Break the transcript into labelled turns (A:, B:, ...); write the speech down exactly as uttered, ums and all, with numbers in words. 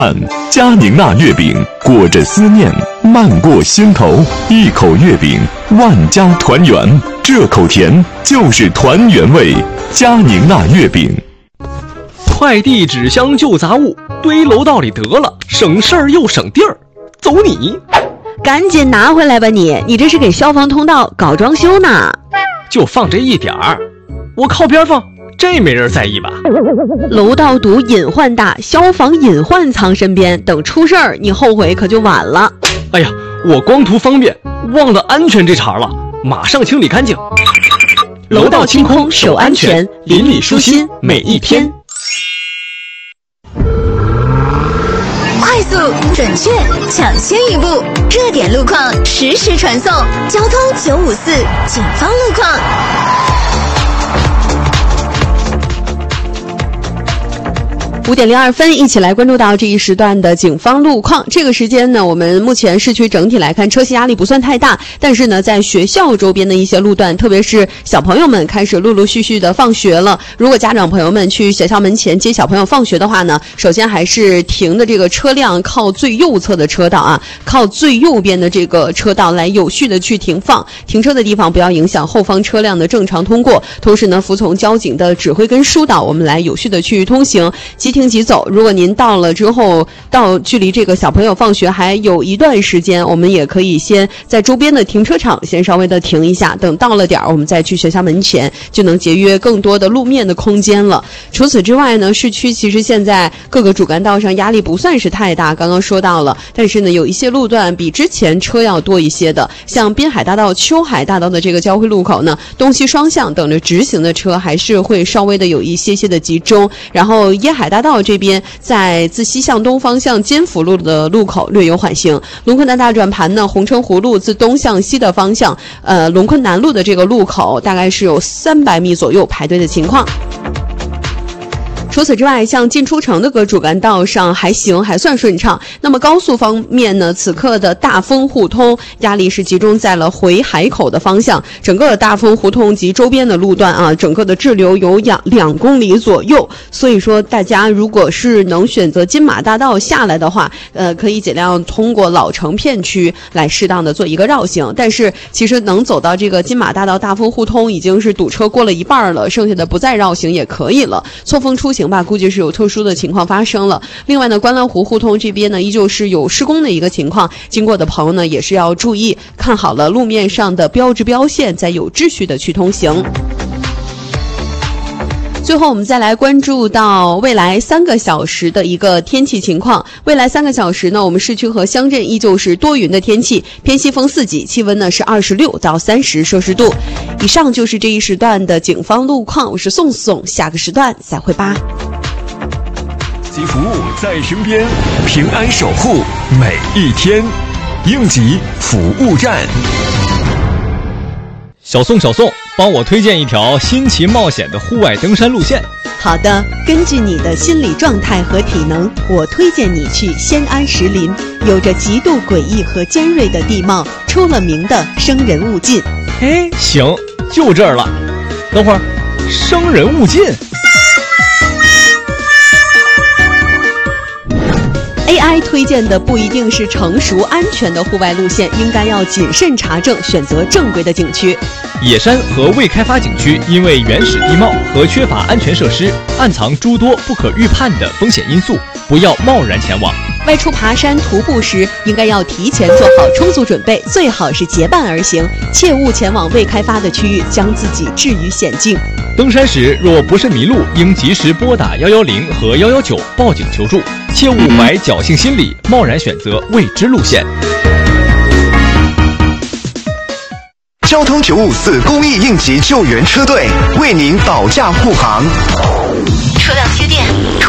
A: 佳宁娜月饼，裹着思念，漫过心头，一口月饼，万家团圆。这口甜就是团圆味，佳宁娜月饼。
B: 快递纸箱旧杂物堆楼道里得了，省事儿又省地儿。走你！
C: 赶紧拿回来吧你！你这是给消防通道搞装修呢？
B: 就放这一点儿，我靠边放，这没人在意吧？
C: 楼道堵隐患大，消防隐患藏身边，等出事儿你后悔可就晚了。
B: 哎呀，我光图方便，忘了安全这茬了，马上清理干净。
C: 楼道清空，守安全，邻里舒心每一天。
D: 快速、准确、抢先一步，热点路况实时传送。交通九五四，警方路况。
C: 五点零二分，一起来关注到这一时段的警方路况。这个时间呢，我们目前市区整体来看车系压力不算太大，但是呢，在学校周边的一些路段，特别是小朋友们开始陆陆续续的放学了。如果家长朋友们去学校门前接小朋友放学的话呢，首先还是停的这个车辆靠最右侧的车道啊，靠最右边的这个车道来有序的去停放。停车的地方不要影响后方车辆的正常通过，同时呢，服从交警的指挥跟疏导，我们来有序的去通行。即停即走。如果您到了之后，到距离这个小朋友放学还有一段时间，我们也可以先在周边的停车场先稍微的停一下，等到了点儿，我们再去学校门前，就能节约更多的路面的空间了。除此之外呢，市区其实现在各个主干道上压力不算是太大，刚刚说到了，但是呢，有一些路段比之前车要多一些的，像滨海大道、秋海大道的这个交汇路口呢，东西双向等着直行的车还是会稍微的有一些些的集中，然后椰海大道这边在自西向东方向金福路的路口略有缓行。龙昆南大转盘呢，红城湖路自东向西的方向，呃，龙昆南路的这个路口大概是有三百米左右排队的情况。除此之外，像进出城的各主干道上还行，还算顺畅。那么高速方面呢，此刻的大丰互通压力是集中在了回海口的方向，整个大丰互通及周边的路段啊，整个的滞留有两两公里左右。所以说，大家如果是能选择金马大道下来的话，呃，可以尽量通过老城片区来适当的做一个绕行。但是其实能走到这个金马大道大丰互通已经是堵车过了一半了，剩下的不再绕行也可以了。错峰出行吧，估计是有特殊的情况发生了。另外呢，观澜湖互通这边呢，依旧是有施工的一个情况，经过的朋友呢也是要注意，看好了路面上的标志标线，再有秩序的去通行。最后我们再来关注到未来三个小时的一个天气情况。未来三个小时呢，我们市区和乡镇依旧是多云的天气，偏西风四级，气温呢是二十六到三十摄氏度。以上就是这一时段的警方路况，我是宋宋，下个时段再会吧。
A: 急服务在身边，平安守护每一天。应急服务站。
E: 小宋，小宋，帮我推荐一条新奇冒险的户外登山路线。
C: 好的，根据你的心理状态和体能，我推荐你去仙安石林，有着极度诡异和尖锐的地貌，出了名的生人勿近。
E: 哎，行，就这儿了。等会儿，生人勿近。
C: A I 推荐的不一定是成熟安全的户外路线，应该要谨慎查证，选择正规的景区。
E: 野山和未开发景区因为原始地貌和缺乏安全设施，暗藏诸多不可预判的风险因素，不要贸然前往。
C: 外出爬山徒步时，应该要提前做好充足准备，最好是结伴而行，切勿前往未开发的区域，将自己置于险境。
E: 登山时若不慎迷路，应及时拨打一一零和一一九报警求助，切勿怀侥幸心理，贸然选择未知路线。
F: 交通九五四公益应急救援车队为您保驾护航。
D: 车辆接电，突